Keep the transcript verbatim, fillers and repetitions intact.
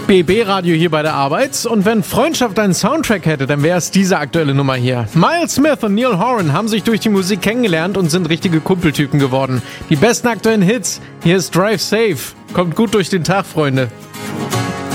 B B-Radio hier bei der Arbeit. Und wenn Freundschaft einen Soundtrack hätte, dann wäre es diese aktuelle Nummer hier. Miles Smith und Neil Horan haben sich durch die Musik kennengelernt und sind richtige Kumpeltypen geworden. Die besten aktuellen Hits. Hier ist Drive Safe. Kommt gut durch den Tag, Freunde.